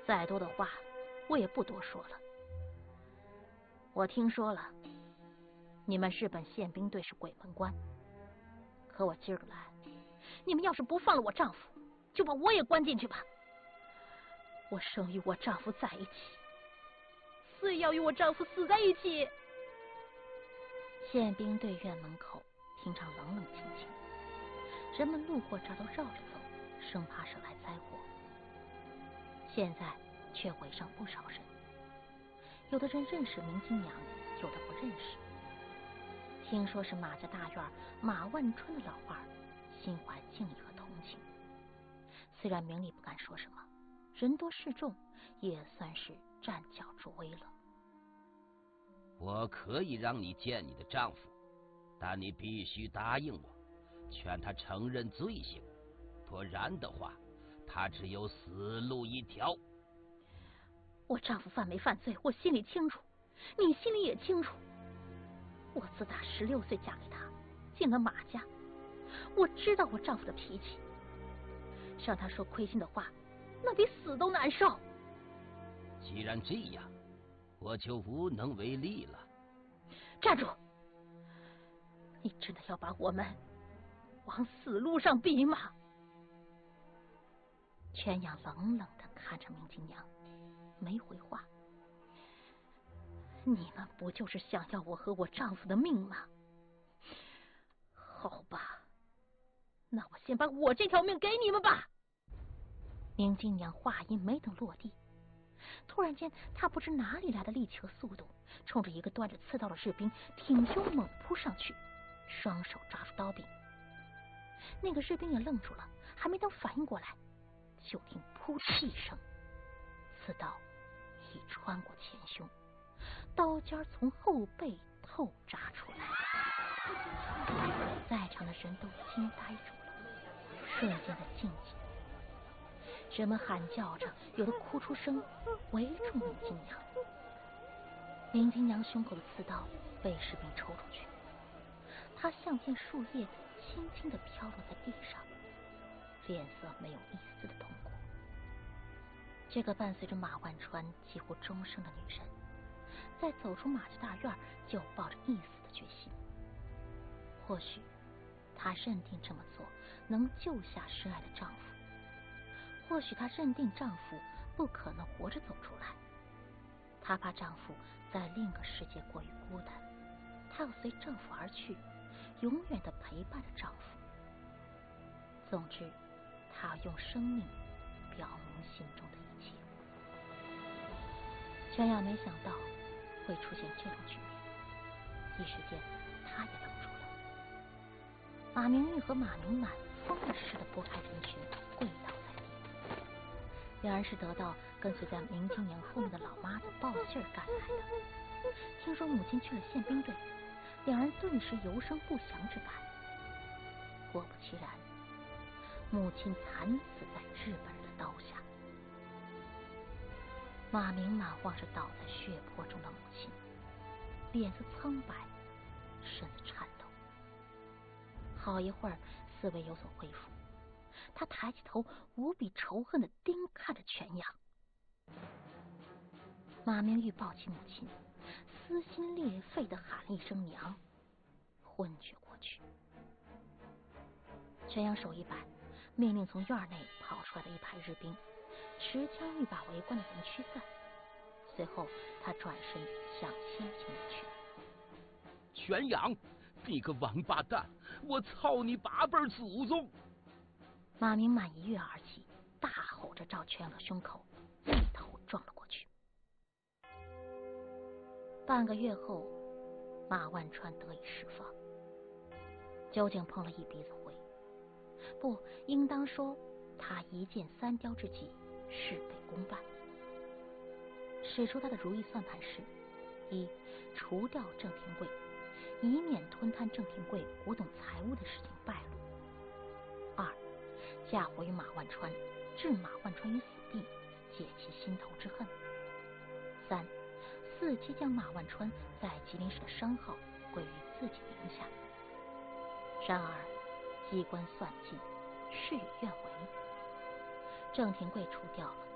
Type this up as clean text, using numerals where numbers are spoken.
再多的话我也不多说了。我听说了，你们日本宪兵队是鬼门关，可我今儿个来，你们要是不放了我丈夫，就把我也关进去吧。我生与我丈夫在一起，死也要与我丈夫死在一起。宪兵队院门口平常冷冷清清，人们路过这都绕着走，生怕惹来灾祸。现在却围上不少人，有的人认识明金娘，有的不认识。听说是马家大院马万春的老二，心怀敬意和同情。虽然明里不敢说什么，人多势众，也算是站脚助威了。 我可以让你见你的丈夫，但你必须答应我，劝他承认罪行，不然的话，他只有死路一条。 我丈夫犯没犯罪，我心里清楚，你心里也清楚。我自打16岁嫁给他，进了马家，我知道我丈夫的脾气，让他说亏心的话，那比死都难受。 既然这样，我就无能为力了。 站住！你真的要把我们往死路上逼吗？全阳冷冷地看着明金娘，没回话。你们不就是想要我和我丈夫的命吗？好吧，那我先把我这条命给你们吧。明金娘话音没等落地，突然间她不知哪里来的力气和速度，冲着一个端着刺刀的士兵挺胸猛扑上去，双手抓住刀柄。那个士兵也愣住了，还没等反应过来，就听噗嗤一声，刺刀已穿过前胸，刀尖从后背透扎出来。在场的人都惊呆住了，瞬间的静寂，人们喊叫着，有的哭出声，围住明金娘。明金娘胸口的刺刀被士兵抽出去，她像片树叶轻轻地飘落在地上，脸色没有一丝的痛苦。这个伴随着马万川几乎终生的女人，在走出马家大院就抱着一死的决心。或许她认定这么做能救下深爱的丈夫，或许她认定丈夫不可能活着走出来，她怕丈夫在另一个世界过于孤单，她要随丈夫而去，永远的陪伴着丈夫。总之，她要用生命表明心中的一切。全阳没想到会出现这种局面，一时间他也愣住了。马明玉和马明满疯了似的拨开人群，跪倒在地。两人是得到跟随在明金娘后面的老妈的报信赶来的。听说母亲去了宪兵队，两人顿时由生不祥之感。果不其然，母亲惨死在日本人的刀下。马明满望着倒在血泊中的母亲，脸色苍白，身子颤抖。好一会儿思维有所恢复，他抬起头，无比仇恨地盯看着全阳。马明玉抱起母亲，撕心裂肺地喊了一声娘，昏厥过去。全阳手一摆，命令从院内跑出来的一排日兵持枪欲把围观的人驱散。随后他转身向先庭而去。 全阳，你个王八蛋，我操你8辈祖宗！ 马明满一跃而起，大吼着照全阳的胸口一头撞了过去。半个月后，马万川得以释放。究竟碰了一鼻子灰，不应当说他一箭3雕之计事倍功半。使出他的如意算盘是：一、除掉郑廷贵，以免吞贪郑廷贵古董财物的事情败露；二、嫁祸于马万川，置马万川于死地，解其心头之恨；三、伺机将马万川在吉林市的商号归于自己名下。然而机关算尽，事与愿违，郑廷贵除掉了